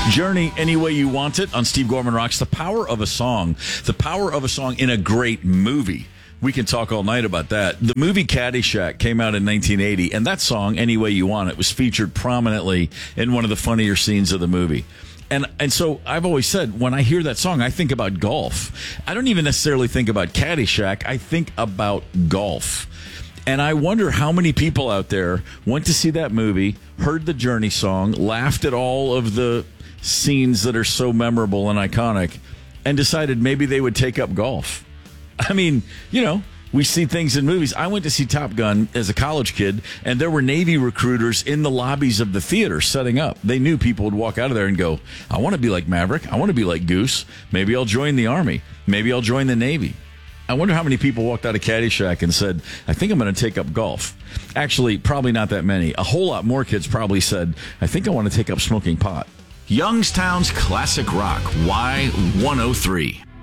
Journey, Any Way You Want It on Steve Gorman Rocks. The power of a song. The power of a song in a great movie. We can talk all night about that. The movie Caddyshack came out in 1980, and that song, Any Way You Want It, was featured prominently in one of the funnier scenes of the movie. And so I've always said, when I hear that song, I think about golf. I don't even necessarily think about Caddyshack. I think about golf. And I wonder how many people out there went to see that movie, heard the Journey song, laughed at all of the scenes that are so memorable and iconic, and decided maybe they would take up golf. I mean, you know, we see things in movies. I went to see Top Gun as a college kid, and there were Navy recruiters in the lobbies of the theater setting up. They knew people would walk out of there and go, I want to be like Maverick. I want to be like Goose. Maybe I'll join the Army. Maybe I'll join the Navy. I wonder how many people walked out of Caddyshack and said, I think I'm going to take up golf. Actually, probably not that many. A whole lot more kids probably said, I think I want to take up smoking pot. Youngstown's Classic Rock, Y103.